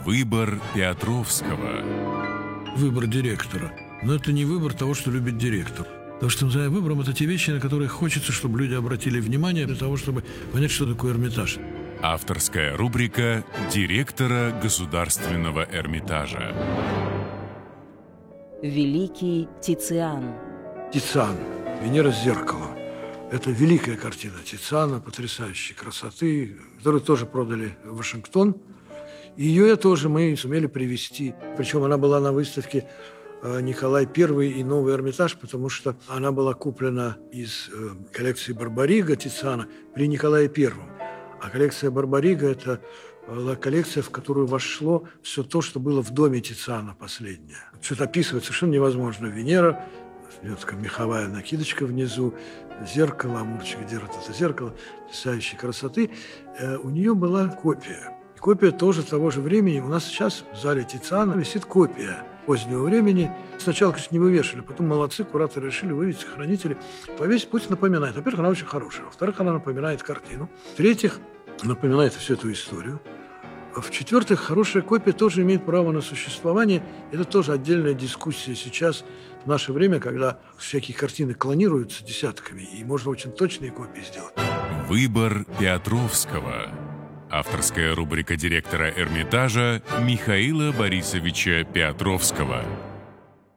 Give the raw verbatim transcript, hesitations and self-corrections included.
Выбор Петровского. Выбор директора. Но это не выбор того, что любит директор. Потому что, называя выбором, это те вещи, на которые хочется, чтобы люди обратили внимание для того, чтобы понять, что такое Эрмитаж. Авторская рубрика директора Государственного Эрмитажа. Великий Тициан. Тициан. Венера с зеркалом. Это великая картина Тициана, потрясающей красоты, которую тоже продали в Вашингтон. Ее тоже мы сумели привезти. Причем она была на выставке Николай Первый и Новый Эрмитаж, потому что она была куплена из коллекции Барбарига Тициана при Николае Первом. А коллекция Барбарига – это была коллекция, в которую вошло все то, что было в доме Тициана последнее. Что-то описывать совершенно невозможно. Венера, идет такая меховая накидочка внизу, зеркало, амурчик держит это зеркало, потрясающей красоты. У нее была копия. И копия тоже того же времени. У нас сейчас в зале Тициана висит копия позднего времени. Сначала, конечно, не вывешивали, потом молодцы, кураторы решили вывесить, хранители, повесить, пусть напоминает. Во-первых, она очень хорошая. Во-вторых, она напоминает картину. В-третьих, напоминает всю эту историю. В-четвертых, хорошая копия тоже имеет право на существование. Это тоже отдельная дискуссия сейчас, в наше время, когда всякие картины клонируются десятками, и можно очень точные копии сделать. Выбор Петровского. Авторская рубрика директора Эрмитажа Михаила Борисовича Петровского.